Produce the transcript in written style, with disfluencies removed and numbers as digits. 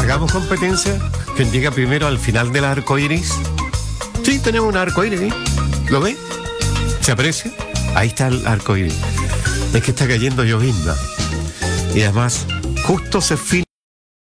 Hagamos competencia. Quien llega primero al final del arco iris. Sí, tenemos un arco iris. ¿Lo ve? ¿Se aprecia? Ahí está el arco iris. Es que está cayendo llovizna. Y además, justo se filma